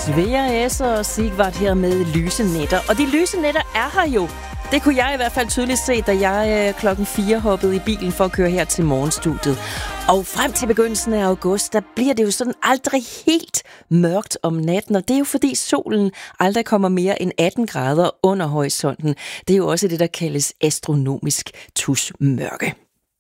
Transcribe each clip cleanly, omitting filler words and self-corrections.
Svea S. og Sigvart her med lyse nætter. Og de lyse nætter er her jo. Det kunne jeg i hvert fald tydeligt se, da jeg 4:00 hoppede i bilen for at køre her til morgenstudiet. Og frem til begyndelsen af august, der bliver det jo sådan aldrig helt mørkt om natten. Og det er jo fordi solen aldrig kommer mere end 18 grader under horisonten. Det er jo også det, der kaldes astronomisk tusmørke.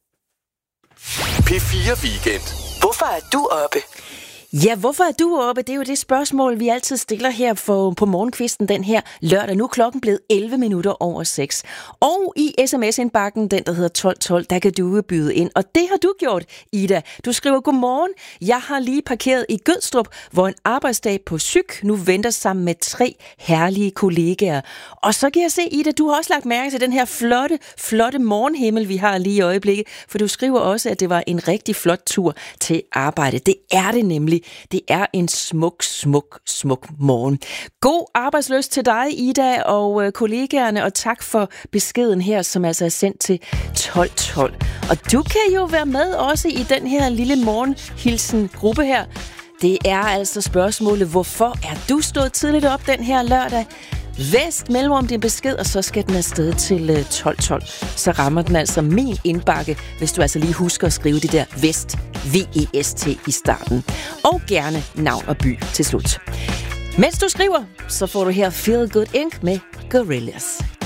P4 Weekend. Hvorfor er du oppe? Ja, hvorfor er du oppe? Det er jo det spørgsmål, vi altid stiller her på morgenkvisten den her lørdag. Nu er klokken blevet 11:11. Og i sms-indbakken, den der hedder 1212, der kan du byde ind. Og det har du gjort, Ida. Du skriver, godmorgen. Jeg har lige parkeret i Gødstrup, hvor en arbejdsdag på Syk nu venter sammen med 3 herlige kollegaer. Og så kan jeg se, Ida, du har også lagt mærke til den her flotte morgenhimmel, vi har lige i øjeblikket. For du skriver også, at det var en rigtig flot tur til arbejde. Det er det nemlig. Det er en smuk morgen. God arbejdslyst til dig, Ida, og kollegaerne, og tak for beskeden her, som altså er sendt til 1212. Og du kan jo være med også i den her lille morgenhilsen-gruppe her. Det er altså spørgsmålet, hvorfor er du stået tidligt op den her lørdag? Vest mellemrum din besked, og så skal den afsted til 1212. Så rammer den altså min indbakke, hvis du altså lige husker at skrive det der Vest, V-E-S-T i starten. Og gerne navn og by til slut. Mens du skriver, så får du her Feel Good Inc. med Gorillaz.